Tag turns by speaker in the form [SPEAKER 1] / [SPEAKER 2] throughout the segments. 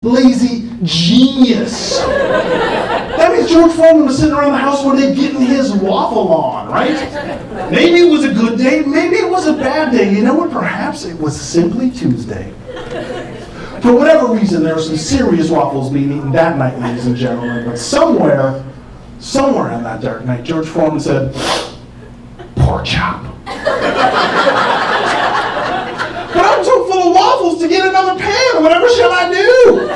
[SPEAKER 1] lazy genius. That means George Foreman was sitting around the house one day getting his waffle on, right? Maybe it was a good day, maybe it was a bad day. You know what? Perhaps it was simply Tuesday. For whatever reason, there were some serious waffles being eaten that night, ladies and gentlemen. But somewhere on that dark night, George Foreman said, pork chop. But I'm too full of waffles to get another pan. Whatever shall I do?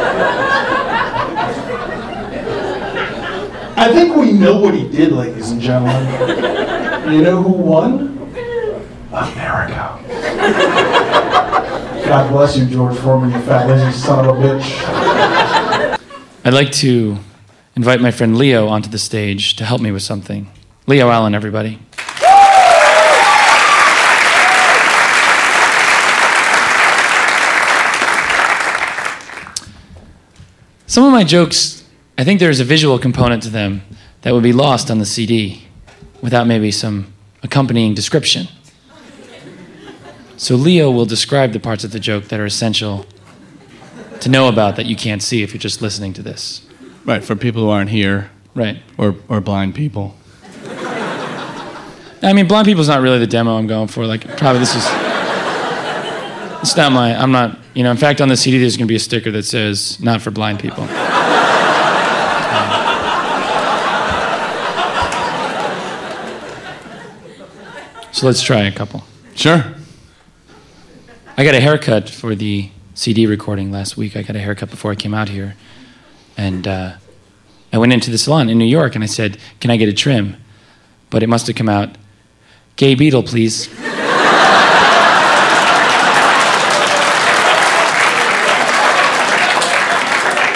[SPEAKER 1] I think we know what he did, ladies and gentlemen. You know who won? America. God bless you, George Foreman, you fat lazy son of a bitch.
[SPEAKER 2] I'd like to invite my friend Leo onto the stage to help me with something. Leo Allen, everybody. Some of my jokes, I think there's a visual component to them that would be lost on the CD without maybe some accompanying description. So Leo will describe the parts of the joke that are essential to know about that you can't see if you're just listening to this.
[SPEAKER 3] Right, for people who aren't here.
[SPEAKER 2] Right.
[SPEAKER 3] Or blind people.
[SPEAKER 2] I mean, blind people's not really the demo I'm going for. Like, probably this is... It's not my... I'm not... You know, in fact, on the CD, there's going to be a sticker that says, not for blind people. So let's try a couple.
[SPEAKER 3] Sure.
[SPEAKER 2] I got a haircut for the CD recording last week. I got a haircut before I came out here. And I went into the salon in New York and I said, can I get a trim? But it must have come out, Gay Beetle, please.